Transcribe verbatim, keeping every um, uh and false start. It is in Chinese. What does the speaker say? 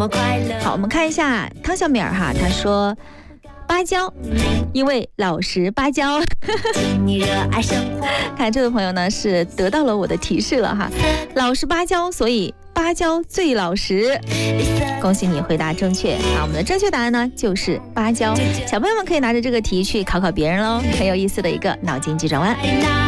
好，我们看一下汤小米儿哈，他说芭蕉，因为老实巴交。看这位朋友呢是得到了我的提示了哈，老实巴交，所以芭蕉最老实。恭喜你回答正确啊！我们的正确答案呢就是芭蕉。小朋友们可以拿着这个题去考考别人喽，很有意思的一个脑筋急转弯。